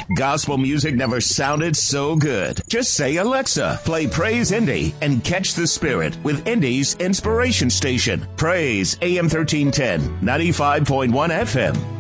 Gospel music never sounded so good. Just say, Alexa, play Praise Indy and catch the spirit with Indy's inspiration station. Praise AM 1310, 95.1 FM.